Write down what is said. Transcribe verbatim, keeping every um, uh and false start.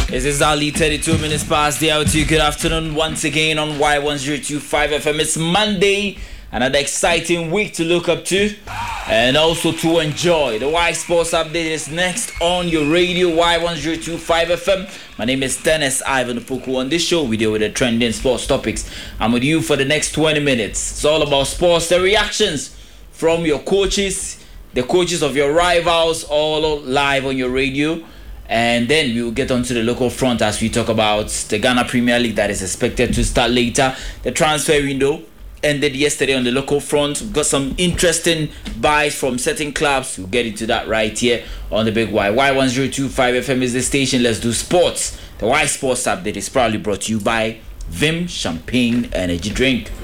This is Ali, thirty-two minutes past the hour to you. Good afternoon once again on Y one oh two point five F M. It's Monday, another exciting week to look up to and also to enjoy. The Y Sports Update is next on your radio, Y one oh two point five F M. My name is Dennis Ivan Puku. On this show, we deal with the trending sports topics. I'm with you for the next twenty minutes. It's all about sports, the reactions from your coaches, the coaches of your rivals, all live on your radio. And then we will get onto the local front as we talk about the Ghana Premier League that is expected to start later. The transfer window ended yesterday on the local front. We've got some interesting buys from certain clubs. We'll get into that right here on the Big Y. Y one oh two point five F M is the station. Let's do sports. The Y Sports Update is proudly brought to you by Vim Champagne Energy Drink.